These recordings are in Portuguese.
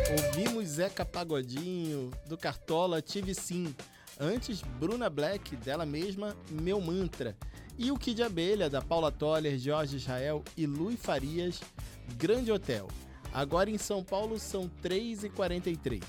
Ouvimos Zeca Pagodinho, do Cartola Tive Sim. Antes, Bruna Black, dela mesma, Meu Mantra. E o Kid de Abelha, da Paula Toller, Jorge Israel e Lui Farias, Grande Hotel. Agora em São Paulo são 3h43.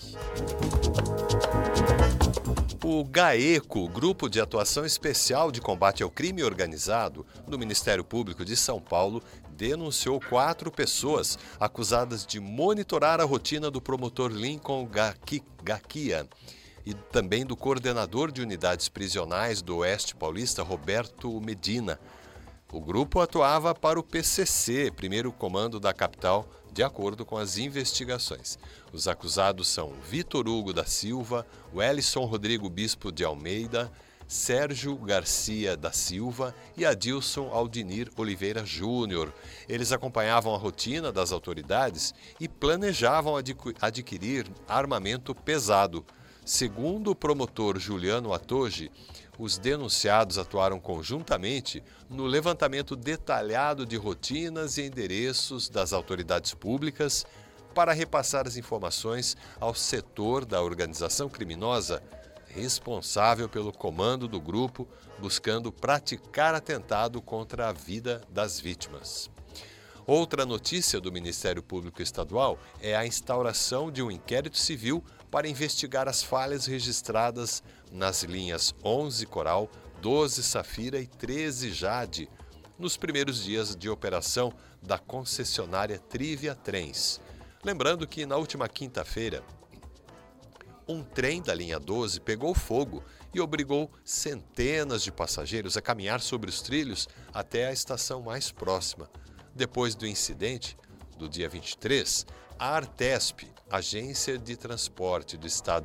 O GAECO, Grupo de Atuação Especial de Combate ao Crime Organizado, do Ministério Público de São Paulo, denunciou 4 pessoas acusadas de monitorar a rotina do promotor Lincoln Gaquia e também do coordenador de unidades prisionais do Oeste Paulista, Roberto Medina. O grupo atuava para o PCC, primeiro comando da capital, de acordo com as investigações. Os acusados são Vitor Hugo da Silva, Wellison Rodrigo Bispo de Almeida, Sérgio Garcia da Silva e Adilson Aldinir Oliveira Júnior. Eles acompanhavam a rotina das autoridades e planejavam adquirir armamento pesado. Segundo o promotor Juliano Atoji, os denunciados atuaram conjuntamente no levantamento detalhado de rotinas e endereços das autoridades públicas para repassar as informações ao setor da organização criminosa responsável pelo comando do grupo, buscando praticar atentado contra a vida das vítimas. Outra notícia do Ministério Público Estadual é a instauração de um inquérito civil para investigar as falhas registradas nas linhas 11 Coral, 12 Safira e 13 Jade, nos primeiros dias de operação da concessionária Trivia Trens. Lembrando que na última quinta-feira, um trem da linha 12 pegou fogo e obrigou centenas de passageiros a caminhar sobre os trilhos até a estação mais próxima. Depois do incidente, do dia 23, a Artesp, Agência de Transporte do Estado